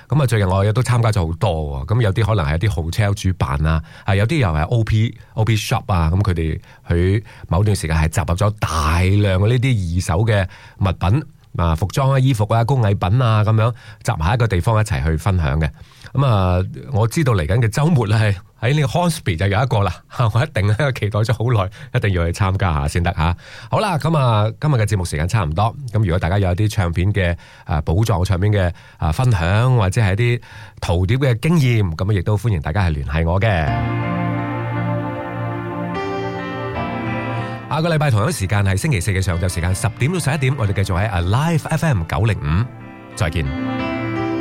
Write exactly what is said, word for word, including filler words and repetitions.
咁啊，最近我亦都參加咗好多喎。咁有啲可能係一啲 hotel 主辦啊，係有啲又係 O P O P shop 啊。咁佢哋佢某段時間係集合咗大量嘅呢啲二手嘅物品啊，服裝啊、衣服啊、工藝品啊咁樣集埋一個地方一齊去分享嘅。咁啊，我知道嚟緊嘅週末咧係喺呢個 Hornsby 就有一個啦，我一定咧期待咗好耐，一定要去參加下先得嚇。好啦，咁啊，今日嘅節目時間差唔多。咁如果大家有一啲唱片嘅誒寶藏唱片嘅啊分享，或者係一啲淘碟嘅經驗，咁亦都歡迎大家係聯繫我嘅。下個禮拜同樣時間係星期四嘅上晝時間十點到十一點，我哋繼續喺 Alive F M 九零五，再見。